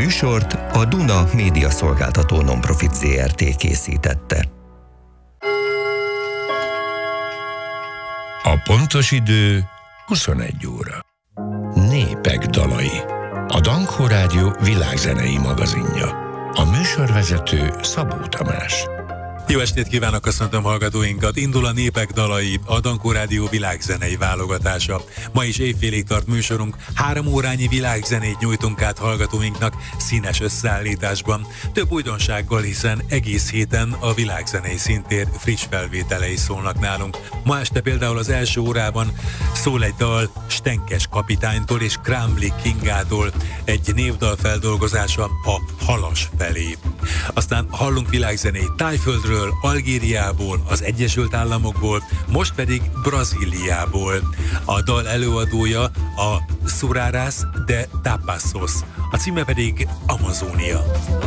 műsort a Duna Média Szolgáltató Nonprofit Zrt. Készítette. A pontos idő 21 óra. Népek dalai. A Dankó Rádió világzenei magazinja. A műsorvezető Szabó Tamás. Jó estét kívánok, köszöntöm hallgatóinkat! Indul a Népek dalai, a Dankó Rádió világzenei válogatása. Ma is éjfélig tart műsorunk, 3 órányi világzenét nyújtunk át hallgatóinknak színes összeállításban. Több újdonsággal, hiszen egész héten a világzenei színtér friss felvételei szólnak nálunk. Ma este például az első órában szól egy dal Stenkes kapitánytól és Krámli Kingától, egy névdal feldolgozása a Halas felé. Aztán hallunk világzenét Tájföldről, Algériából, az Egyesült Államokból, most pedig Brazíliából. A dal előadója a Suraras de Tapassos, a címe pedig Amazónia.